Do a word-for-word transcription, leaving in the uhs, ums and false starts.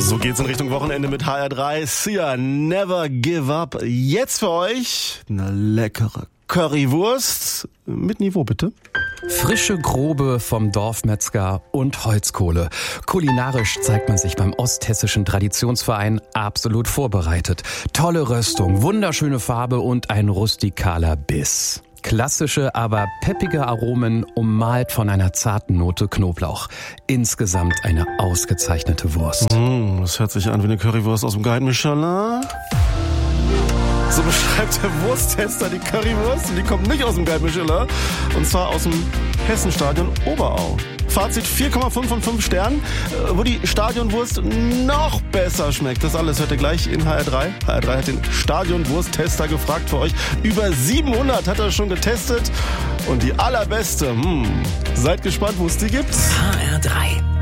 So geht's in Richtung Wochenende mit H R drei. Sia, Never Give Up. Jetzt für euch eine leckere Currywurst mit Niveau, bitte. Frische Grobe vom Dorfmetzger und Holzkohle. Kulinarisch zeigt man sich beim Osthessischen Traditionsverein absolut vorbereitet. Tolle Röstung, wunderschöne Farbe und ein rustikaler Biss. Klassische, aber peppige Aromen, ummalt von einer zarten Note Knoblauch. Insgesamt eine ausgezeichnete Wurst. Mm, das hört sich an wie eine Currywurst aus dem Guide Michelin. So beschreibt der Wursttester die Currywurst. Und die kommt nicht aus dem Guide Michelin. Und zwar aus dem Hessenstadion Oberau. Fazit vier Komma fünf von fünf Sternen. Wo die Stadionwurst noch besser schmeckt. Das alles hört ihr gleich in H R drei. H R drei hat den Stadionwursttester gefragt für euch. Über siebenhundert hat er schon getestet. Und die allerbeste, hm, seid gespannt, wo es die gibt. H R drei.